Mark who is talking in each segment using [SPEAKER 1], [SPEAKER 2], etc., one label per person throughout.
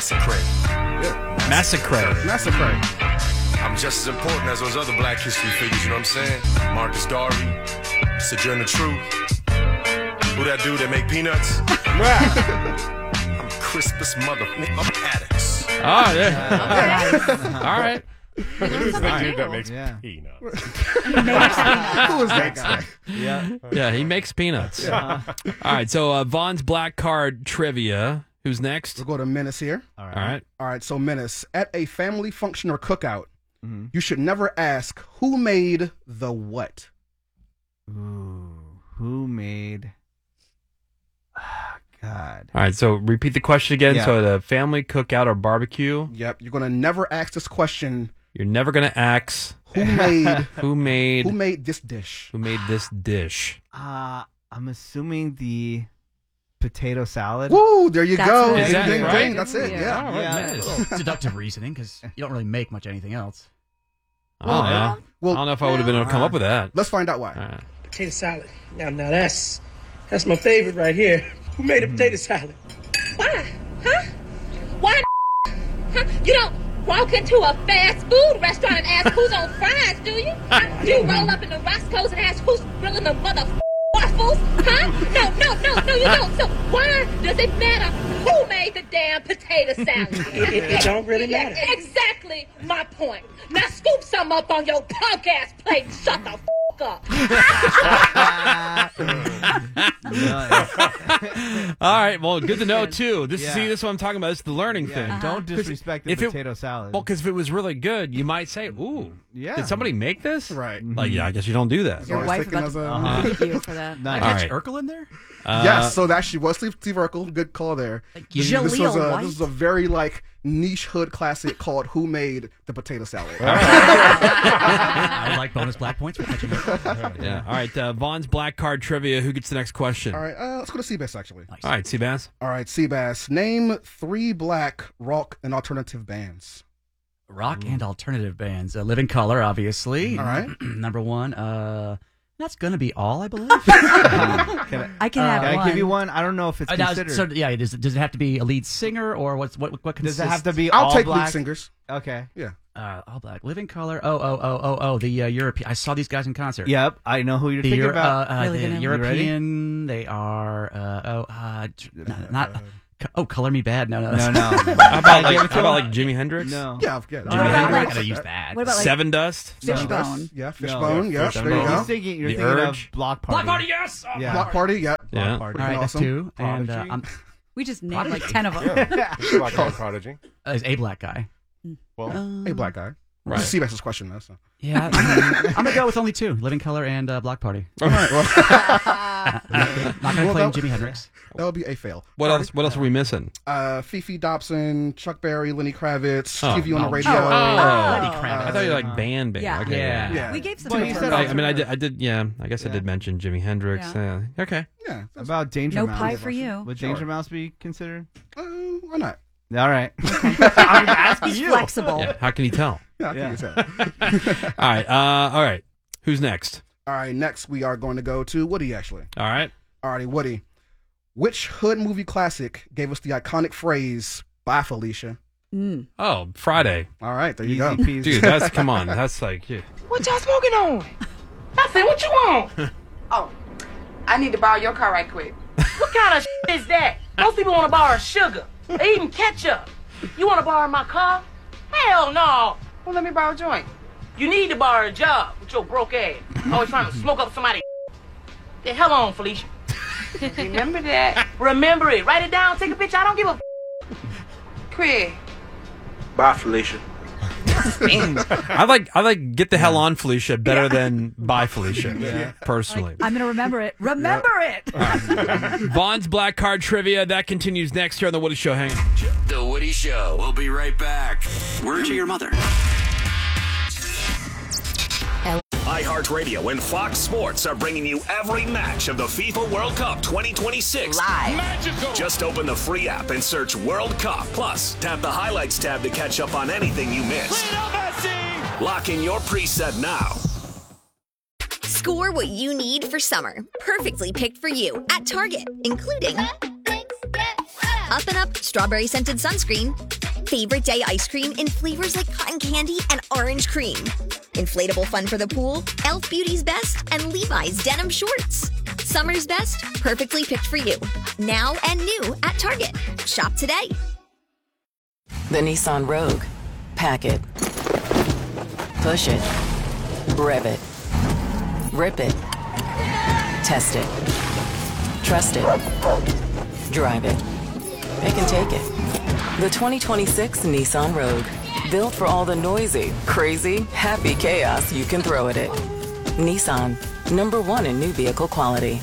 [SPEAKER 1] Massacre.
[SPEAKER 2] Yeah.
[SPEAKER 3] Massacre.
[SPEAKER 1] I'm just as important as those other black history figures, you know what I'm saying? Marcus Garvey, Sojourner Truth. Who that dude that make peanuts? I'm crispest motherfucker. I'm addicts.
[SPEAKER 2] Oh, yeah. All right.
[SPEAKER 4] Who's the dude that makes
[SPEAKER 1] peanuts?
[SPEAKER 3] Who was that guy?
[SPEAKER 2] Yeah, he makes peanuts. All right, so Vaughn's black card trivia. Who's next?
[SPEAKER 3] We'll go to Menace here.
[SPEAKER 2] All right.
[SPEAKER 3] All right, so Menace, at a family function or cookout, you should never ask who made the what.
[SPEAKER 5] Ooh, who made? Oh, God.
[SPEAKER 2] All right, so repeat the question again.
[SPEAKER 5] Yeah.
[SPEAKER 2] So the family cookout or barbecue.
[SPEAKER 3] Yep, you're gonna never ask this question.
[SPEAKER 2] You're never gonna ask
[SPEAKER 3] Who made
[SPEAKER 2] who made
[SPEAKER 3] this dish?
[SPEAKER 2] Who made this dish?
[SPEAKER 5] I'm assuming the potato salad.
[SPEAKER 3] Woo! There you
[SPEAKER 6] That's
[SPEAKER 3] go.
[SPEAKER 6] it.
[SPEAKER 2] Is that
[SPEAKER 3] Ding,
[SPEAKER 2] right?
[SPEAKER 3] ding, that's it. Yeah.
[SPEAKER 2] All right, nice.
[SPEAKER 7] Deductive reasoning, because you don't really make much anything else.
[SPEAKER 2] I don't know.
[SPEAKER 3] Well,
[SPEAKER 2] I don't know if I would have been able to come up with that.
[SPEAKER 3] Let's find out why.
[SPEAKER 2] All right.
[SPEAKER 8] Potato salad. Now that's my favorite right here. Who made a potato salad?
[SPEAKER 9] Why? Huh? Why? Huh? You don't walk into a fast food restaurant and ask who's on fries, do you? Huh? Do you roll up in the Roscoe's and ask who's grilling the mother waffles? Huh? No, you don't. So why does it matter who made the damn potato salad?
[SPEAKER 8] It don't really matter.
[SPEAKER 9] Exactly my point. Now scoop some up on your punk ass plate and shut the up.
[SPEAKER 2] All right. Well, good to know too. See, this is what I'm talking about. This is the learning thing.
[SPEAKER 5] Don't disrespect the potato salad.
[SPEAKER 2] Well, because if it was really good, you might say, "Ooh, did somebody make this?"
[SPEAKER 3] Right.
[SPEAKER 2] Like, yeah, I guess you don't do that.
[SPEAKER 6] Your wife about to beat you for that.
[SPEAKER 5] Nice.
[SPEAKER 2] All
[SPEAKER 7] Catch
[SPEAKER 2] right.
[SPEAKER 7] Urkel in there?
[SPEAKER 3] Yes, so that actually was Steve Urkel. Good call there. This was a very niche hood classic called "Who Made the Potato Salad."
[SPEAKER 7] I would like bonus black points for catching Urkel.
[SPEAKER 2] Yeah. All right. Vaughn's black card trivia. Who gets the next question?
[SPEAKER 3] All right, let's go to Seabass actually.
[SPEAKER 7] Nice.
[SPEAKER 2] All right, Seabass.
[SPEAKER 3] All right, Seabass. Name 3 black rock and alternative bands.
[SPEAKER 7] Rock and alternative bands. Living Color, obviously.
[SPEAKER 3] All right.
[SPEAKER 7] Number 1. That's going to be all, I believe.
[SPEAKER 6] I can have
[SPEAKER 5] Can I
[SPEAKER 6] one.
[SPEAKER 5] give you one? I don't know if it's considered.
[SPEAKER 7] So, yeah, does it have to be a lead singer, or what consists?
[SPEAKER 5] Does it have to be
[SPEAKER 3] I'll
[SPEAKER 5] all
[SPEAKER 3] take
[SPEAKER 5] black?
[SPEAKER 3] lead singers.
[SPEAKER 5] Okay.
[SPEAKER 3] Yeah.
[SPEAKER 7] All black. Living Color. Oh. The European. I saw these guys in concert.
[SPEAKER 5] Yep, I know who you're thinking about.
[SPEAKER 6] Really
[SPEAKER 7] The
[SPEAKER 6] gonna-
[SPEAKER 7] European. They are. Color Me Bad. No.
[SPEAKER 5] No.
[SPEAKER 2] How about Jimi Hendrix?
[SPEAKER 5] No.
[SPEAKER 3] Yeah.
[SPEAKER 7] Jimi
[SPEAKER 6] about
[SPEAKER 7] Hendrix.
[SPEAKER 6] like-
[SPEAKER 7] I gotta use that.
[SPEAKER 6] What about
[SPEAKER 2] Seven Dust.
[SPEAKER 6] Fishbone?
[SPEAKER 3] Yeah, Fishbone. Yeah,
[SPEAKER 2] Fishbone.
[SPEAKER 3] there you go.
[SPEAKER 5] You're
[SPEAKER 2] The
[SPEAKER 5] thinking
[SPEAKER 2] Urge.
[SPEAKER 5] of Block Party.
[SPEAKER 7] Block Party, yes. Oh,
[SPEAKER 5] Yeah.
[SPEAKER 3] Block Party. Yeah.
[SPEAKER 2] Yeah.
[SPEAKER 5] Party.
[SPEAKER 7] All right, that's
[SPEAKER 3] Awesome.
[SPEAKER 7] 2. And
[SPEAKER 5] Prodigy.
[SPEAKER 6] We just named like 10 of them.
[SPEAKER 4] Black Eyed Prodigy.
[SPEAKER 7] is a black guy.
[SPEAKER 4] Well,
[SPEAKER 3] A black guy.
[SPEAKER 2] Right.
[SPEAKER 3] This is Seabass's question though. So.
[SPEAKER 7] Yeah, I'm gonna go with only 2: Living Color and Block Party.
[SPEAKER 3] All right. Well,
[SPEAKER 7] Not gonna
[SPEAKER 3] Well,
[SPEAKER 7] claim
[SPEAKER 3] that-
[SPEAKER 7] Jimi Hendrix.
[SPEAKER 3] that would be a fail.
[SPEAKER 2] What else? What else are we missing?
[SPEAKER 3] Fifi Dobson, Chuck Berry, Lenny Kravitz,
[SPEAKER 2] Oh.
[SPEAKER 3] TV on the
[SPEAKER 7] Oh.
[SPEAKER 3] radio.
[SPEAKER 7] Lenny
[SPEAKER 6] Oh.
[SPEAKER 7] Kravitz.
[SPEAKER 2] I thought you like band.
[SPEAKER 6] Yeah.
[SPEAKER 2] Okay.
[SPEAKER 7] Yeah.
[SPEAKER 6] We gave some.
[SPEAKER 5] Well, you said
[SPEAKER 2] I mean, I did. Yeah, I guess I
[SPEAKER 5] Yeah.
[SPEAKER 2] did mention Jimi Hendrix.
[SPEAKER 6] Yeah.
[SPEAKER 2] Okay.
[SPEAKER 3] Yeah.
[SPEAKER 5] About Danger
[SPEAKER 6] No
[SPEAKER 5] Mouse.
[SPEAKER 6] pie for you.
[SPEAKER 5] Would Danger Mouse be considered?
[SPEAKER 3] Why not?
[SPEAKER 5] All right. I'm asking
[SPEAKER 6] He's
[SPEAKER 5] you.
[SPEAKER 6] flexible.
[SPEAKER 2] Yeah. How can you tell?
[SPEAKER 3] Yeah, I
[SPEAKER 5] Yeah.
[SPEAKER 3] think it's that.
[SPEAKER 2] All right. All right. Who's next?
[SPEAKER 3] All right, next we are going to go to Woody, actually.
[SPEAKER 2] All right.
[SPEAKER 3] All righty, Woody. Which hood movie classic gave us the iconic phrase, "Bye, Felicia"?
[SPEAKER 2] Oh, Friday.
[SPEAKER 3] All right, there you
[SPEAKER 5] Easy
[SPEAKER 3] go.
[SPEAKER 5] peasy.
[SPEAKER 2] Dude, that's come on. That's like. Yeah.
[SPEAKER 8] What y'all smoking on? I said, what you want?
[SPEAKER 10] Oh, I need to borrow your car right quick.
[SPEAKER 8] What kind of is that? Most people want to borrow sugar or even ketchup. You want to borrow my car? Hell no.
[SPEAKER 10] Well, let me borrow a joint.
[SPEAKER 8] You need to borrow a job with your broke ass. Always trying to smoke up somebody. The hell on, Felicia.
[SPEAKER 10] Remember that.
[SPEAKER 8] Remember it. Write it down. Take a picture. I don't give a
[SPEAKER 10] Craig.
[SPEAKER 1] Bye, Felicia.
[SPEAKER 2] I like get the hell on Felicia better than bye Felicia. Personally.
[SPEAKER 6] I'm going to remember it. Remember it.
[SPEAKER 2] Vaughn's black card trivia that continues next here on the Woody Show. Hang on.
[SPEAKER 11] The Woody Show. We'll be right back. Word to your mother.
[SPEAKER 12] iHeartRadio and Fox Sports are bringing you every match of the FIFA World Cup 2026.
[SPEAKER 10] Live.
[SPEAKER 12] Magical. Just open the free app and search World Cup. Plus, tap the highlights tab to catch up on anything you missed. Lock in your preset now.
[SPEAKER 13] Score what you need for summer. Perfectly picked for you at Target, including Up and Up Strawberry Scented Sunscreen. Favorite Day Ice Cream in flavors like cotton candy and orange cream. Inflatable fun for the pool, e.l.f. Beauty's Best, and Levi's Denim Shorts. Summer's best, perfectly picked for you. Now and new at Target. Shop today.
[SPEAKER 14] The Nissan Rogue. Pack it. Push it. Rev it. Rip it. Test it. Trust it. Drive it. It can take it. The 2026 Nissan Rogue. Built for all the noisy, crazy, happy chaos you can throw at it. Nissan. #1 in new vehicle quality.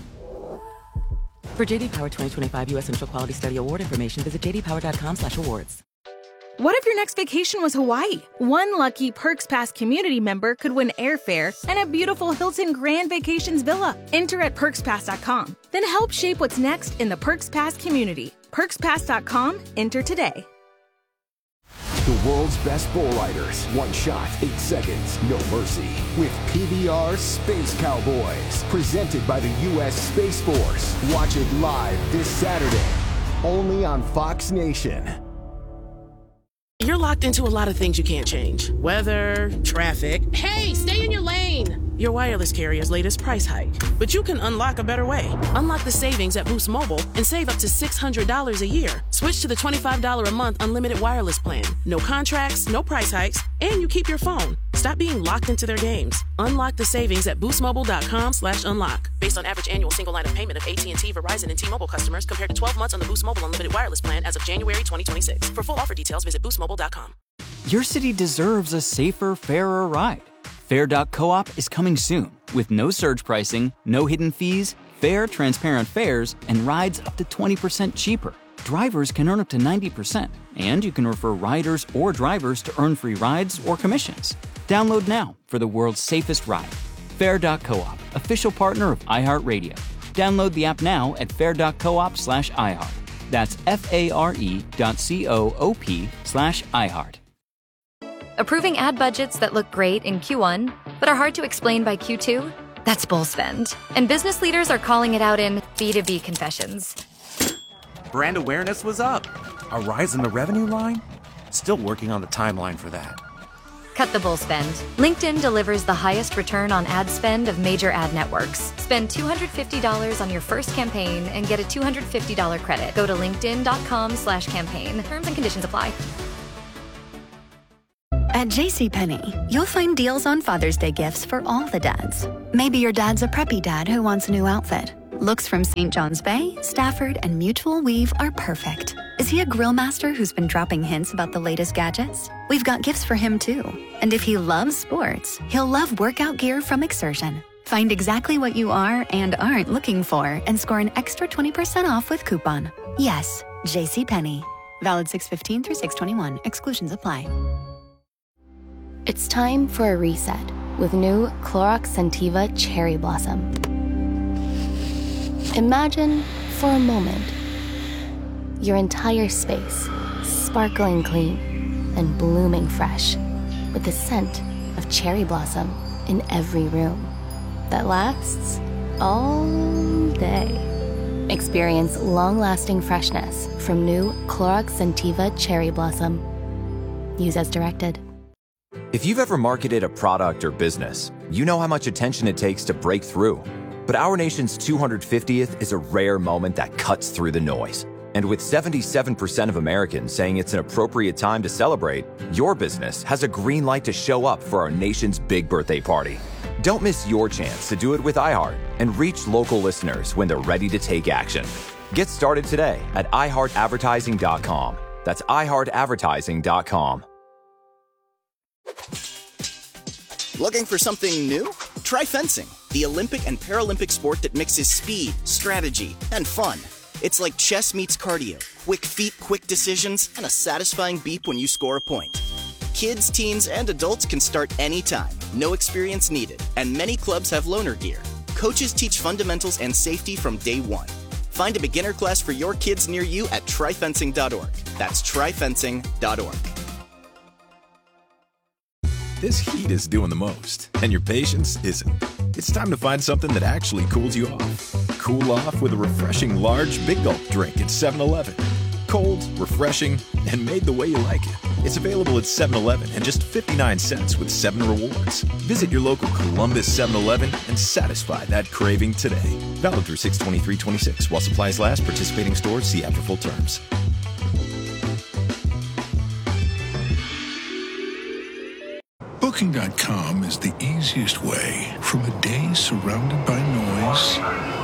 [SPEAKER 14] For JD Power 2025 U.S. Initial Quality Study Award information, visit jdpower.com/awards.
[SPEAKER 15] What if your next vacation was Hawaii? One lucky Perks Pass community member could win airfare and a beautiful Hilton Grand Vacations villa. Enter at perkspass.com. Then help shape what's next in the Perks Pass community. Perkspass.com. Enter today.
[SPEAKER 16] The world's best bull riders. One shot, 8 seconds, no mercy. With PBR Space Cowboys. Presented by the U.S. Space Force. Watch it live this Saturday. Only on Fox Nation.
[SPEAKER 17] You're locked into a lot of things you can't change. Weather, traffic. Hey, stay in your lane! Your wireless carrier's latest price hike. But you can unlock a better way. Unlock the savings at Boost Mobile and save up to $600 a year. Switch to the $25 a month unlimited wireless plan. No contracts, no price hikes, and you keep your phone. Stop being locked into their games. Unlock the savings at boostmobile.com/unlock. Based on average annual single line of payment of AT&T, Verizon, and T-Mobile customers compared to 12 months on the Boost Mobile unlimited wireless plan as of January 2026. For full offer details, visit boostmobile.com.
[SPEAKER 18] Your city deserves a safer, fairer ride. Fair.coop is coming soon with no surge pricing, no hidden fees, fair, transparent fares, and rides up to 20% cheaper. Drivers can earn up to 90%, and you can refer riders or drivers to earn free rides or commissions. Download now for the world's safest ride. Fair.coop, official partner of iHeartRadio. Download the app now at fair.coop/iHeart. That's FARE.coop/iHeart.
[SPEAKER 19] Approving ad budgets that look great in Q1, but are hard to explain by Q2? That's bull spend. And business leaders are calling it out in B2B confessions.
[SPEAKER 20] Brand awareness was up. A rise in the revenue line? Still working on the timeline for that.
[SPEAKER 19] Cut the bull spend. LinkedIn delivers the highest return on ad spend of major ad networks. Spend $250 on your first campaign and get a $250 credit. Go to linkedin.com/campaign. Terms and conditions apply.
[SPEAKER 21] At JCPenney, you'll find deals on Father's Day gifts for all the dads. Maybe your dad's a preppy dad who wants a new outfit. Looks from St. John's Bay, Stafford, and Mutual Weave are perfect. Is he a grill master who's been dropping hints about the latest gadgets? We've got gifts for him too. And if he loves sports, he'll love workout gear from Exertion. Find exactly what you are and aren't looking for and score an extra 20% off with coupon. Yes, JCPenney. Valid 6/15 through 6/21. Exclusions apply.
[SPEAKER 22] It's time for a reset with new Clorox Scentiva Cherry Blossom. Imagine, for a moment, your entire space sparkling clean and blooming fresh with the scent of cherry blossom in every room that lasts all day. Experience long-lasting freshness from new Clorox Scentiva Cherry Blossom. Use as directed.
[SPEAKER 23] If you've ever marketed a product or business, you know how much attention it takes to break through. But our nation's 250th is a rare moment that cuts through the noise. And with 77% of Americans saying it's an appropriate time to celebrate, your business has a green light to show up for our nation's big birthday party. Don't miss your chance to do it with iHeart and reach local listeners when they're ready to take action. Get started today at iHeartAdvertising.com. That's iHeartAdvertising.com.
[SPEAKER 24] Looking for something new? Try fencing, the Olympic and Paralympic sport that mixes speed, strategy, and fun. It's like chess meets cardio, quick feet, quick decisions, and a satisfying beep when you score a point. Kids, teens, and adults can start anytime, no experience needed, and many clubs have loaner gear. Coaches teach fundamentals and safety from day one. Find a beginner class for your kids near you at tryfencing.org. That's tryfencing.org.
[SPEAKER 25] This heat is doing the most, and your patience isn't. It's time to find something that actually cools you off. Cool off with a refreshing large Big Gulp drink at 7-Eleven. Cold, refreshing, and made the way you like it. It's available at 7-Eleven and just 59 cents with 7 rewards. Visit your local Columbus 7-Eleven and satisfy that craving today. Valid through 6/23/26 while supplies last. Participating stores, see app for full terms.
[SPEAKER 3] Booking.com is the easiest way from a day surrounded by noise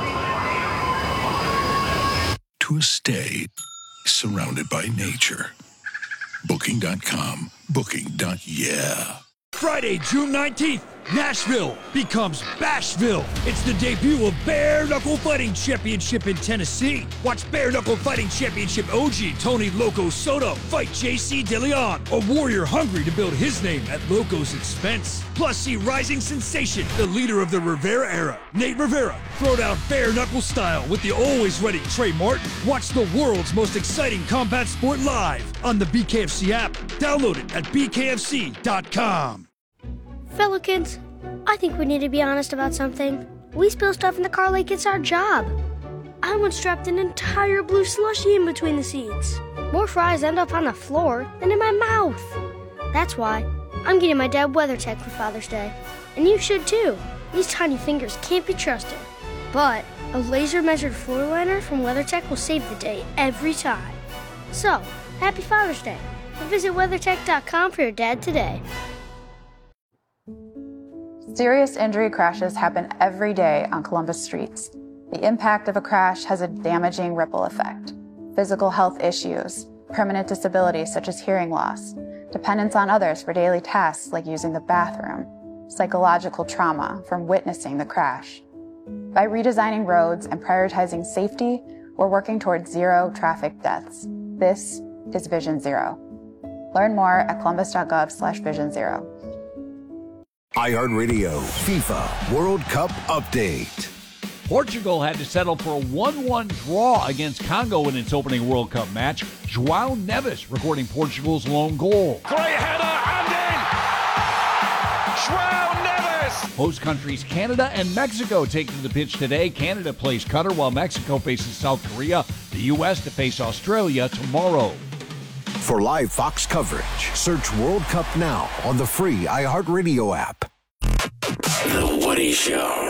[SPEAKER 3] to a stay surrounded by nature. Booking.com. Booking.yeah.
[SPEAKER 4] Friday, June 19th, Nashville becomes Bashville. It's the debut of Bare Knuckle Fighting Championship in Tennessee. Watch Bare Knuckle Fighting Championship OG Tony Loco Soto fight JC DeLeon, a warrior hungry to build his name at Loco's expense. Plus, see rising sensation, the leader of the Rivera era, Nate Rivera, throw down bare knuckle style with the always ready Trey Martin. Watch the world's most exciting combat sport live on the BKFC app. Download it at bkfc.com.
[SPEAKER 5] Fellow kids, I think we need to be honest about something. We spill stuff in the car like it's our job. I once dropped an entire blue slushie in between the seats. More fries end up on the floor than in my mouth. That's why I'm getting my dad WeatherTech for Father's Day. And you should too. These tiny fingers can't be trusted. But a laser-measured floor liner from WeatherTech will save the day every time. So, happy Father's Day. And visit WeatherTech.com for your dad today.
[SPEAKER 7] Serious injury crashes happen every day on Columbus streets. The impact of a crash has a damaging ripple effect. Physical health issues, permanent disabilities such as hearing loss, dependence on others for daily tasks like using the bathroom, psychological trauma from witnessing the crash. By redesigning roads and prioritizing safety, we're working towards zero traffic deaths. This is Vision Zero. Learn more at columbus.gov/Vision Zero.
[SPEAKER 16] iHeartRadio FIFA World Cup Update.
[SPEAKER 9] Portugal had to settle for a 1-1 draw against Congo in its opening World Cup match. João Neves recording Portugal's lone goal.
[SPEAKER 12] Great header and in! João Neves!
[SPEAKER 9] Host countries Canada and Mexico take to the pitch today. Canada plays Qatar while Mexico faces South Korea. The U.S. to face Australia tomorrow.
[SPEAKER 16] For live Fox coverage, search World Cup now on the free iHeartRadio app.
[SPEAKER 11] The Woody Show.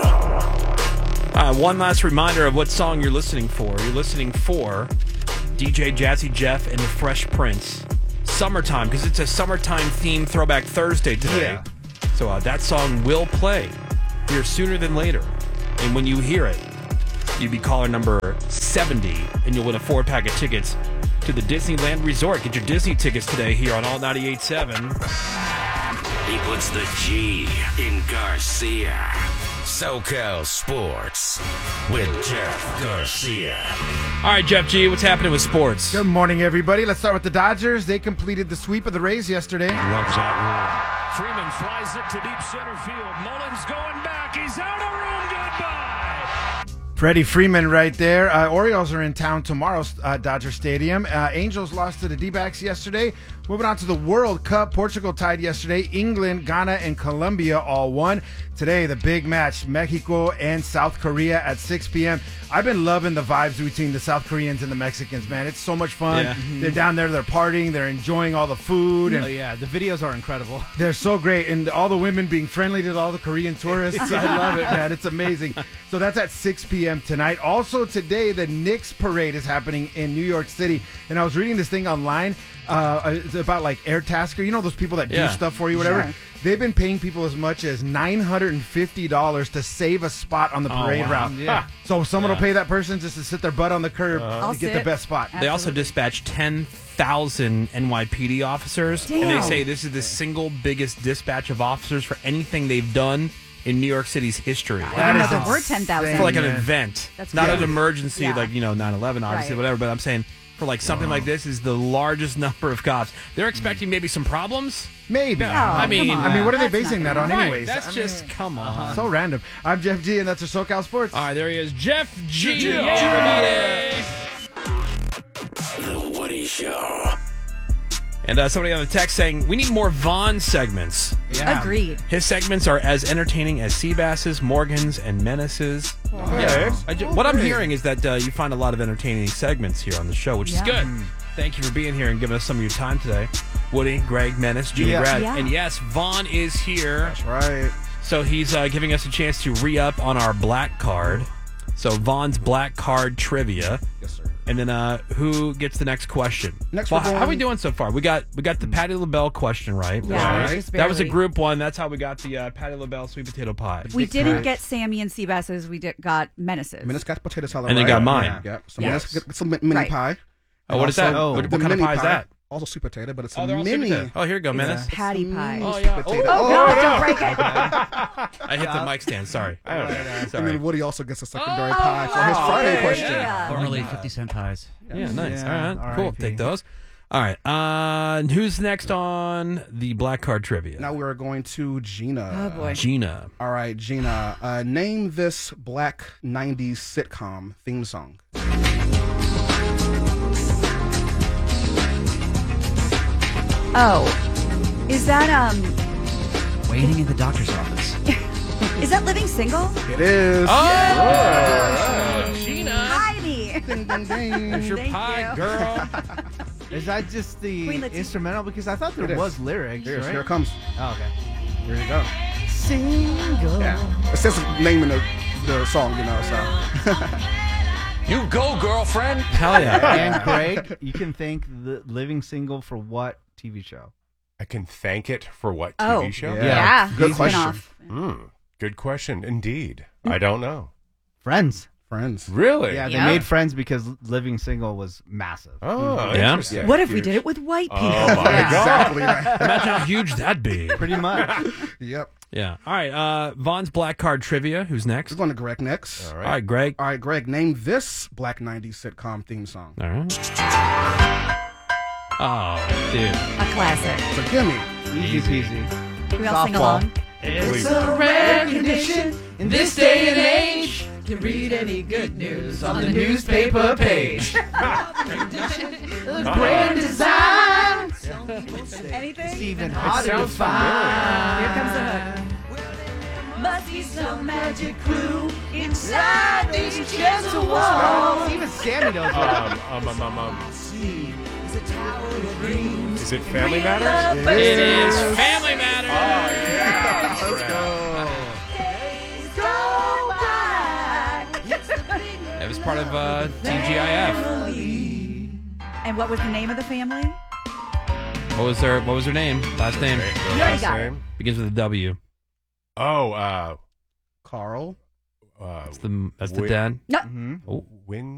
[SPEAKER 2] One last reminder of what song you're listening for. You're listening for DJ Jazzy Jeff and the Fresh Prince. Summertime, because it's a summertime themed Throwback Thursday today.
[SPEAKER 26] Yeah.
[SPEAKER 2] So that song will play here sooner than later. And when you hear it, you'll be caller number 70, and you'll win a 4-pack of tickets to the Disneyland Resort. Get your Disney tickets today here on All 98.7.
[SPEAKER 11] He puts the G in Garcia. SoCal Sports with Jeff Garcia.
[SPEAKER 2] All right, Jeff G., what's happening with sports?
[SPEAKER 27] Good morning, everybody. Let's start with the Dodgers. They completed the sweep of the Rays yesterday.
[SPEAKER 26] Loves that rule. Freeman flies it to deep center field. Mullins going back. He's out of room. Goodbye.
[SPEAKER 27] Freddie Freeman right there. Orioles are in town tomorrow, Dodger Stadium. Angels lost to the D-backs yesterday. Moving on to the World Cup. Portugal tied yesterday. England, Ghana, and Colombia all won. Today, the big match, Mexico and South Korea at 6 p.m. I've been loving the vibes between the South Koreans and the Mexicans, man. It's so much fun.
[SPEAKER 2] Yeah.
[SPEAKER 27] They're down there, they're partying, they're enjoying all the food. And
[SPEAKER 28] yeah, the videos are incredible.
[SPEAKER 27] They're so great. And all the women being friendly to all the Korean tourists. I love it, man. It's amazing. So that's at 6 p.m. tonight. Also today, the Knicks parade is happening in New York City. And I was reading this thing online. It's about like Airtasker. You know those people that do stuff for you, whatever? Sure. They've been paying people as much as $950 to save a spot on the parade route.
[SPEAKER 28] Yeah.
[SPEAKER 27] So someone will pay that person just to sit their butt on the curb to get the best spot.
[SPEAKER 2] Absolutely. They also dispatched 10,000 NYPD officers.
[SPEAKER 27] Damn.
[SPEAKER 2] And they say this is the single biggest dispatch of officers for anything they've done in New York City's history.
[SPEAKER 6] I didn't know there were 10,000.
[SPEAKER 2] For like an event.
[SPEAKER 6] That's
[SPEAKER 2] not
[SPEAKER 6] crazy.
[SPEAKER 2] an emergency like, 9/11, obviously,
[SPEAKER 6] Right.
[SPEAKER 2] whatever. But I'm saying for like something like this is the largest number of cops. They're expecting maybe some problems.
[SPEAKER 27] Maybe.
[SPEAKER 2] No, I mean,
[SPEAKER 27] what are they basing that on,
[SPEAKER 2] right,
[SPEAKER 27] anyways?
[SPEAKER 2] That's come on.
[SPEAKER 27] So random. I'm Jeff G, and that's your SoCal Sports.
[SPEAKER 2] All right, there he is, Jeff G.
[SPEAKER 11] The Woody Show.
[SPEAKER 2] And somebody on the text saying, we need more Vaughn segments.
[SPEAKER 6] Yeah. Agreed.
[SPEAKER 2] His segments are as entertaining as Seabass's, Morgan's, and Menace's.
[SPEAKER 27] Okay.
[SPEAKER 2] What I'm hearing is that you find a lot of entertaining segments here on the show, which is good. Thank you for being here and giving us some of your time today. Woody, Greg, Menace, Jimmy, Brad.
[SPEAKER 6] Yeah.
[SPEAKER 2] And yes, Vaughn is here.
[SPEAKER 1] That's right.
[SPEAKER 2] So he's giving us a chance to re-up on our black card. So Vaughn's black card trivia.
[SPEAKER 1] Yes, sir.
[SPEAKER 2] And then who gets the next question?
[SPEAKER 1] Next,
[SPEAKER 2] well,
[SPEAKER 1] we're
[SPEAKER 2] how are we
[SPEAKER 1] going-
[SPEAKER 2] doing so far? We got the Patti LaBelle question right.
[SPEAKER 6] Yeah,
[SPEAKER 1] Right.
[SPEAKER 6] just
[SPEAKER 2] That was a
[SPEAKER 6] barely.
[SPEAKER 2] group one. That's how we got the Patti LaBelle sweet potato pie.
[SPEAKER 6] We didn't
[SPEAKER 1] Right.
[SPEAKER 6] get Sammy and Seabass's. We got Menaces.
[SPEAKER 1] Menace got potato salad.
[SPEAKER 2] And they
[SPEAKER 1] right.
[SPEAKER 2] got mine.
[SPEAKER 1] Yeah. So
[SPEAKER 6] Yes.
[SPEAKER 1] Menace got some mini
[SPEAKER 6] Right.
[SPEAKER 1] pie.
[SPEAKER 2] Oh, what is that?
[SPEAKER 1] Also,
[SPEAKER 2] What
[SPEAKER 1] the
[SPEAKER 2] kind of
[SPEAKER 1] mini
[SPEAKER 2] pie is that?
[SPEAKER 1] Also sweet potato, but it's a
[SPEAKER 2] they're all sweet
[SPEAKER 1] mini.
[SPEAKER 2] potato. Oh, here you go, Menace.
[SPEAKER 6] Patty pie.
[SPEAKER 2] Oh, yeah.
[SPEAKER 1] Potato.
[SPEAKER 6] Oh,
[SPEAKER 2] no,
[SPEAKER 6] don't break it.
[SPEAKER 2] I hit the mic stand. Sorry.
[SPEAKER 1] And
[SPEAKER 2] Sorry.
[SPEAKER 1] then Woody also gets a secondary pie for his Friday question.
[SPEAKER 6] Yeah.
[SPEAKER 8] Formerly 50-cent pies.
[SPEAKER 2] Yeah, nice.
[SPEAKER 27] Yeah,
[SPEAKER 2] All right, cool.
[SPEAKER 27] R.I.P.
[SPEAKER 2] Take those. All right. Who's next on the black card trivia?
[SPEAKER 1] Now we're going to Gina.
[SPEAKER 6] Oh, boy.
[SPEAKER 2] Gina.
[SPEAKER 1] All right, Gina. Name this black 90s sitcom theme song.
[SPEAKER 6] Oh, is that
[SPEAKER 8] Waiting in the doctor's office.
[SPEAKER 6] is that Living Single?
[SPEAKER 1] It is.
[SPEAKER 2] Gina.
[SPEAKER 6] Heidi.
[SPEAKER 1] Ding, ding, ding.
[SPEAKER 2] There's your
[SPEAKER 6] Thank
[SPEAKER 2] pie,
[SPEAKER 6] you.
[SPEAKER 2] girl.
[SPEAKER 27] Is that just the
[SPEAKER 6] Queen Latifah.
[SPEAKER 27] instrumental? Because I thought
[SPEAKER 1] It
[SPEAKER 27] there
[SPEAKER 1] is.
[SPEAKER 27] was lyrics.
[SPEAKER 1] Here
[SPEAKER 27] right?
[SPEAKER 1] it comes.
[SPEAKER 27] Oh, okay.
[SPEAKER 1] Here you go.
[SPEAKER 27] Single.
[SPEAKER 1] Yeah. It says the name in the song, you know, so.
[SPEAKER 11] You go, girlfriend.
[SPEAKER 2] Hell yeah.
[SPEAKER 27] And Greg, you can thank the Living Single for what TV show?
[SPEAKER 10] I can thank it for what
[SPEAKER 6] Oh.
[SPEAKER 10] TV show?
[SPEAKER 6] Yeah.
[SPEAKER 1] Good question.
[SPEAKER 6] Spin-off.
[SPEAKER 10] Good question, indeed. I don't know.
[SPEAKER 27] Friends.
[SPEAKER 1] Friends.
[SPEAKER 10] Really?
[SPEAKER 27] Yeah, they
[SPEAKER 6] Yeah.
[SPEAKER 27] made Friends because Living Single was massive.
[SPEAKER 10] Oh,
[SPEAKER 2] Yeah?
[SPEAKER 10] interesting.
[SPEAKER 6] What if we did it with white people?
[SPEAKER 10] Oh, my God.
[SPEAKER 1] Exactly right.
[SPEAKER 2] Imagine how huge that'd be.
[SPEAKER 27] Pretty much.
[SPEAKER 1] Yep.
[SPEAKER 2] Yeah. All right. Vaughn's black card trivia. Who's next?
[SPEAKER 1] We're going to Greg next.
[SPEAKER 10] All
[SPEAKER 2] All right, Greg.
[SPEAKER 1] All right, Greg, name this black 90s sitcom theme song.
[SPEAKER 2] All right. Oh, dude.
[SPEAKER 6] A classic.
[SPEAKER 1] So gimme.
[SPEAKER 27] Easy peasy.
[SPEAKER 6] We all sing along.
[SPEAKER 10] It's
[SPEAKER 8] a rare condition in this day and age to read any good news on the newspaper page. The grand design.
[SPEAKER 6] Anything?
[SPEAKER 27] It's even
[SPEAKER 10] It
[SPEAKER 27] hotter to
[SPEAKER 10] sounds
[SPEAKER 27] find.
[SPEAKER 6] Here comes the hook.
[SPEAKER 8] Must be some magic clue inside these gentle walls.
[SPEAKER 27] Even Sammy knows what
[SPEAKER 10] Is it Family Matters?
[SPEAKER 2] It is Family Matters.
[SPEAKER 10] Let's go.
[SPEAKER 2] It was part of TGIF.
[SPEAKER 6] And what was the name of the family?
[SPEAKER 2] What was her name? Last name?
[SPEAKER 6] You already got it.
[SPEAKER 2] Begins with a W.
[SPEAKER 10] Oh,
[SPEAKER 1] Carl.
[SPEAKER 2] That's the dad.
[SPEAKER 6] No.
[SPEAKER 10] Win.